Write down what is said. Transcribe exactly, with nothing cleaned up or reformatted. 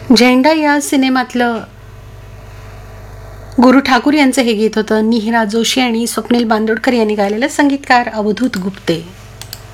झेंडा या सिनेमातलं गुरु ठाकूर यांचं हे गीत होतं. निहिरा जोशी आणि स्वप्नील बांदोडकर यांनी गायलेलं, संगीतकार अवधूत गुप्ते.